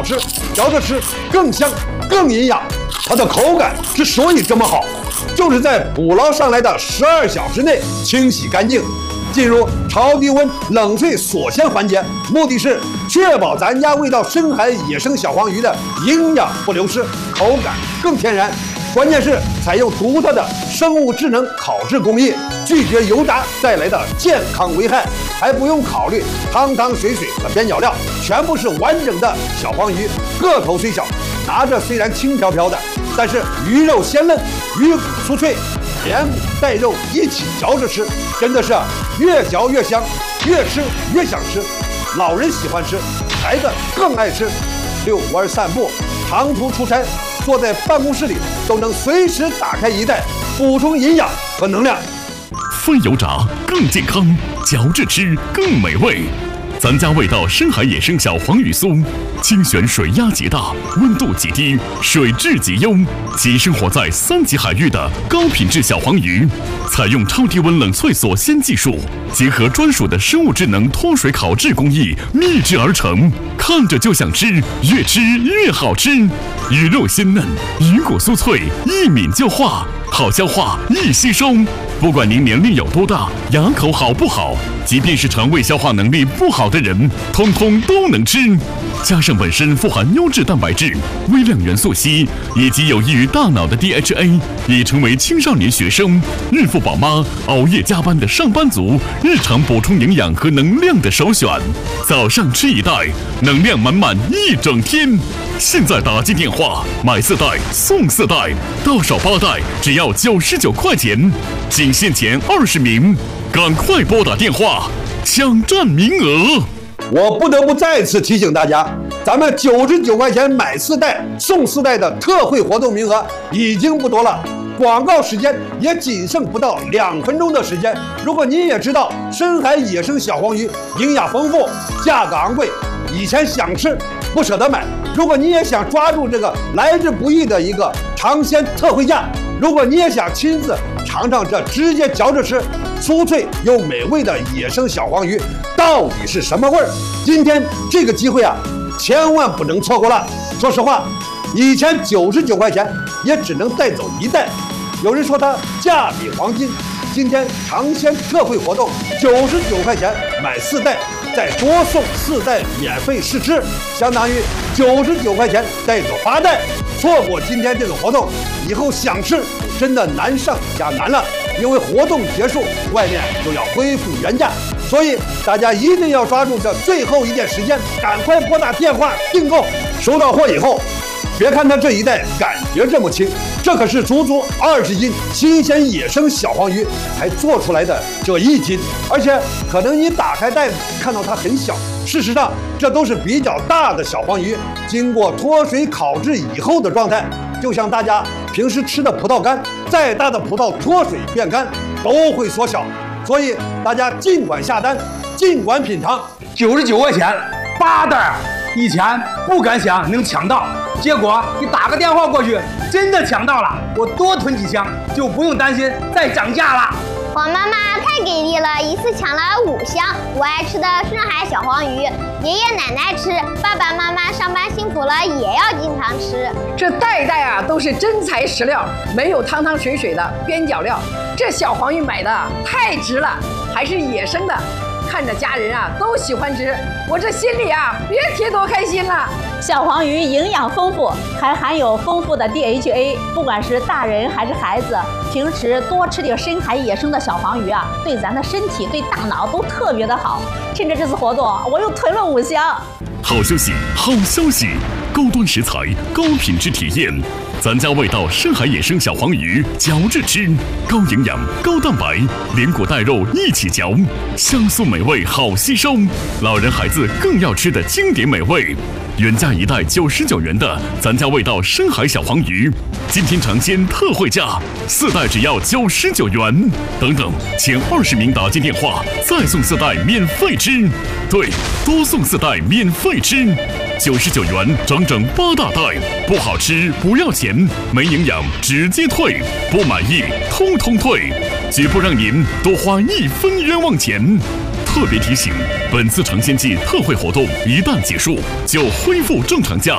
吃，嚼着吃更香更营养。它的口感之所以这么好，就是在捕捞上来的12小时内清洗干净，进入超低温冷萃锁鲜环节，目的是确保咱家味道深海野生小黄鱼的营养不流失，口感更天然。关键是采用独特的生物智能烤制工艺，拒绝油炸带来的健康危害，还不用考虑汤汤水水和边角料，全部是完整的小黄鱼，个头虽小，拿着虽然轻飘飘的，但是鱼肉鲜嫩，鱼骨酥脆，连骨带肉一起嚼着吃，真的是越嚼越香，越吃越想吃。老人喜欢吃，孩子更爱吃。遛弯散步，长途出差，坐在办公室里都能随时打开一袋，补充营养和能量。 非油炸更健康，嚼着吃更美味。咱家味道深海野生小黄鱼酥，精选水压极大，温度极低，水质极优，即生活在3级海域的高品质小黄鱼，采用超低温冷萃锁鲜技术，结合专属的生物智能脱水烤制工艺秘制而成，看着就想吃，越吃越好吃。鱼肉鲜嫩，鱼骨酥脆，一抿就化，好消化，易吸收。不管您年龄有多大，牙口好不好，即便是肠胃消化能力不好的人，通通都能吃。加上本身富含优质蛋白质、微量元素硒以及有益于大脑的 DHA， 已成为青少年学生、孕妇宝妈、熬夜加班的上班族日常补充营养和能量的首选。早上吃1袋，能量满满一整天。现在打进电话买4袋送4袋，到手8袋只要99块钱，仅限前20名，赶快拨打电话抢占名额。 我不得不再次提醒大家，咱们99块钱买4袋送4袋的特惠活动名额已经不多了，广告时间也仅剩不到2分钟的时间。如果您也知道深海野生小黄鱼营养丰富，价格昂贵，以前想吃不舍得买，如果你也想抓住这个来之不易的一个尝鲜特惠价，如果你也想亲自尝尝这直接嚼着吃酥脆又美味的野生小黄鱼到底是什么味儿，今天这个机会啊，千万不能错过了。说实话，以前99块钱也只能带走1袋，有人说它价比黄金，今天尝鲜特惠活动，99块钱买4袋，再多送4袋免费试吃，相当于99块钱带走8袋。错过今天这个活动，以后想吃真的难上加难了，因为活动结束，外面就要恢复原价，所以大家一定要抓住这最后一点时间，赶快拨打电话订购。收到货以后，别看它这一袋感觉这么轻，这可是足足20斤新鲜野生小黄鱼才做出来的这1斤，而且可能你打开袋子看到它很小，事实上这都是比较大的小黄鱼，经过脱水烤制以后的状态，就像大家平时吃的葡萄干，再大的葡萄脱水变干都会缩小，所以大家尽管下单，尽管品尝。 99块钱8袋，以前不敢想能抢到，结果你打个电话过去，真的抢到了，我多囤几箱就不用担心再涨价了。 我妈妈太给力了，一次抢了5箱我爱吃的深海小黄鱼，爷爷奶奶吃，爸爸妈妈上班辛苦了也要经常吃。 这袋袋啊都是真材实料，没有汤汤水水的边角料。这小黄鱼买的太值了，还是野生的，看着家人啊都喜欢吃，我这心里啊别提多开心了。 小黄鱼营养丰富，还含有丰富的 DHA， 不管是大人还是孩子，平时多吃点深海野生的小黄鱼啊，对咱的身体、对大脑都特别的好。趁着这次活动，我又囤了5箱。 好消息，好消息！高端食材，高品质体验。咱家味道深海野生小黄鱼，嚼着吃，高营养、高蛋白，连骨带肉一起嚼，香酥美味，好吸收。老人孩子更要吃的经典美味。原价1袋99元的咱家味道深海小黄鱼，今天尝鲜特惠价，4袋只要99元。等等，前20名打进电话，再送4袋免费吃。对，多送4袋免费吃。99元整整8大袋，不好吃不要钱，没营养直接退，不满意通通退，绝不让您多花1分冤枉钱。特别提醒，本次尝鲜季特惠活动一旦结束，就恢复正常价。